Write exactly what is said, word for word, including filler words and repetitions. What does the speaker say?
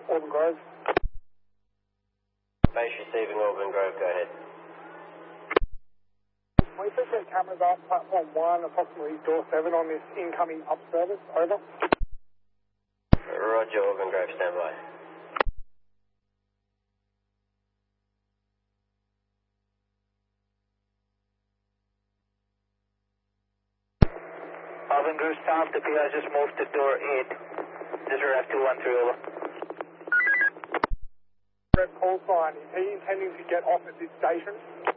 Auburn Grove. Base receiving Auburn Grove, go ahead. Can we please get cameras up platform one, approximately door seven on this incoming up service? Over. Roger, Auburn Grove, stand by. Auburn Grove South, the P I just moved to door eight. This is F two one three, over. Red call sign, is he intending to get off at this station?